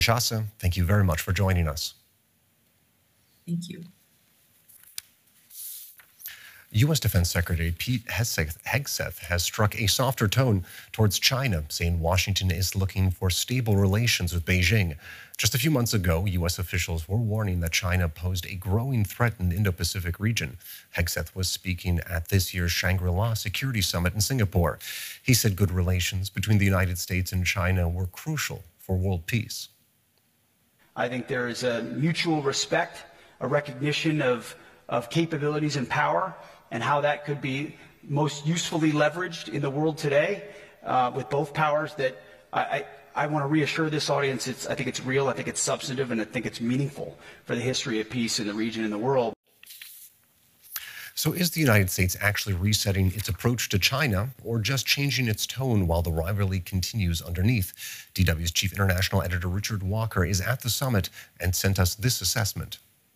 Shasa, thank you very much for joining us. Thank you. U.S. Defense Secretary Pete Hegseth has struck a softer tone towards China, saying Washington is looking for stable relations with Beijing. Just a few months ago, U.S. officials were warning that China posed a growing threat in the Indo-Pacific region. Hegseth was speaking at this year's Shangri-La Security Summit in Singapore. He said good relations between the United States and China were crucial for world peace. I think there is a mutual respect, a recognition of capabilities and power, and how that could be most usefully leveraged in the world today with both powers. That I want to reassure this audience, I think it's real, I think it's substantive, and I think it's meaningful for the history of peace in the region and the world. So is the United States actually resetting its approach to China, or just changing its tone while the rivalry continues underneath? DW's chief international editor Richard Walker is at the summit and sent us this assessment.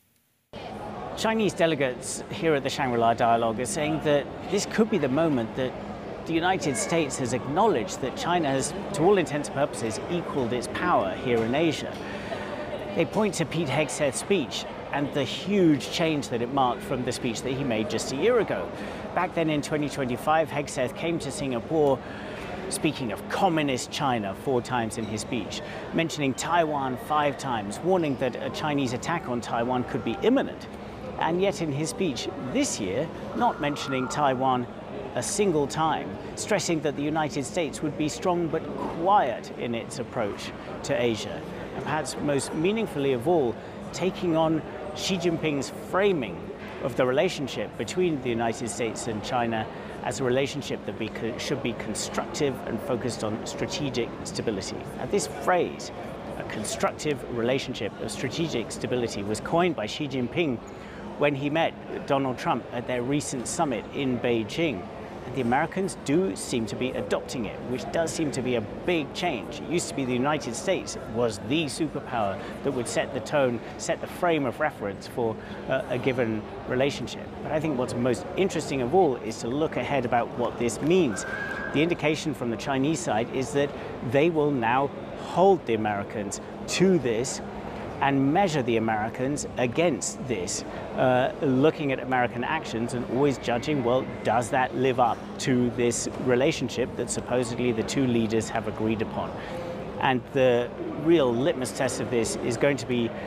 Chinese delegates here at the Shangri-La Dialogue are saying that this could be the moment that the United States has acknowledged that China has, to all intents and purposes, equaled its power here in Asia. They point to Pete Hegseth's speech and the huge change that it marked from the speech that he made just a year ago. Back then in 2025, Hegseth came to Singapore speaking of communist China 4 times in his speech, mentioning Taiwan 5 times, warning that a Chinese attack on Taiwan could be imminent. And yet in his speech this year, not mentioning Taiwan a single time, stressing that the United States would be strong but quiet in its approach to Asia. And perhaps most meaningfully of all, taking on Xi Jinping's framing of the relationship between the United States and China as a relationship that should be constructive and focused on strategic stability. And this phrase, a constructive relationship of strategic stability, was coined by Xi Jinping when he met Donald Trump at their recent summit in Beijing. And the Americans do seem to be adopting it, which does seem to be a big change. It used to be the United States was the superpower that would set the tone, set the frame of reference for a given relationship. But I think what's most interesting of all is to look ahead about what this means. The indication from the Chinese side is that they will now hold the Americans to this and measure the Americans against this, looking at American actions and always judging, well, does that live up to this relationship that supposedly the two leaders have agreed upon? And the real litmus test of this is going to be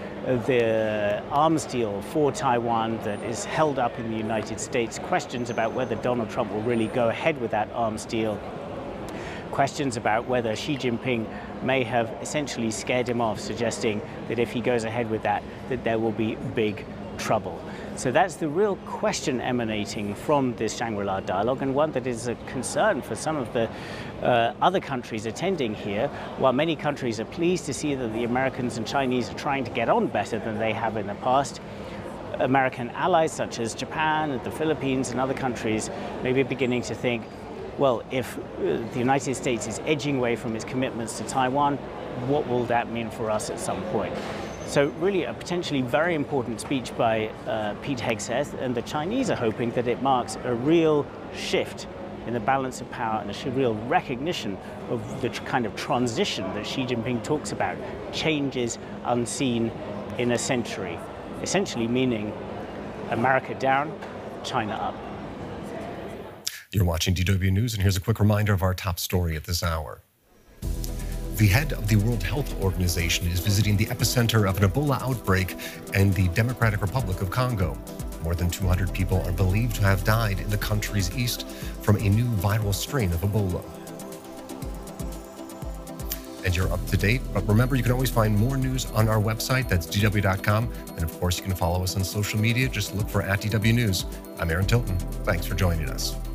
the arms deal for Taiwan that is held up in the United States, questions about whether Donald Trump will really go ahead with that arms deal, questions about whether Xi Jinping may have essentially scared him off, suggesting that if he goes ahead with that there will be big trouble. So that's the real question emanating from this Shangri-La Dialogue, and one that is a concern for some of the other countries attending here. While many countries are pleased to see that the Americans and Chinese are trying to get on better than they have in the past, American allies such as Japan and the Philippines and other countries may be beginning to think, well, if the United States is edging away from its commitments to Taiwan, what will that mean for us at some point? So really a potentially very important speech by Pete Hegseth, and the Chinese are hoping that it marks a real shift in the balance of power and a real recognition of the kind of transition that Xi Jinping talks about, changes unseen in a century, essentially meaning America down, China up. You're watching DW News, and here's a quick reminder of our top story at this hour. The head of the World Health Organization is visiting the epicenter of an Ebola outbreak in the Democratic Republic of Congo. More than 200 people are believed to have died in the country's east from a new viral strain of Ebola. And you're up to date, but remember, you can always find more news on our website, that's DW.com, and of course you can follow us on social media, just look for @DW News. I'm Aaron Tilton, thanks for joining us.